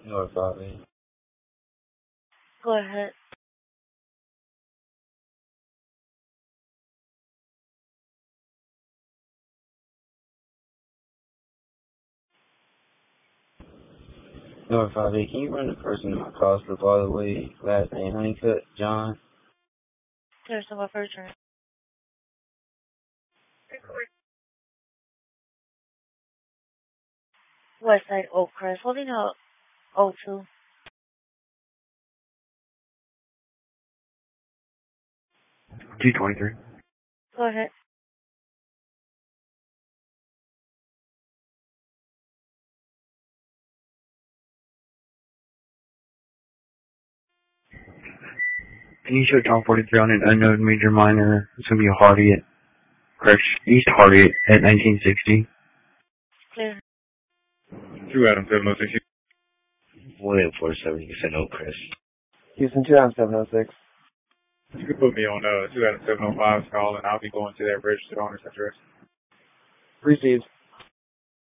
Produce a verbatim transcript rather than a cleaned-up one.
North five eight. Go ahead. North five eight. Can you run the person across the Broadway, last name Honeycutt, John? There's no version. West Side Oakcrest, holding out O two. two twenty-three. Go ahead. Can you show Tom forty-three on an unknown major minor? It's going to be a Hardy at, correct, East Hardy at nineteen sixty. Clear. Two Adam seven oh six. one eight four seven, you can send Oakcrest. Houston two Adam seven oh six. You can put me on uh, two Adam seven oh five call, and I'll be going to that registered owner's address. Received.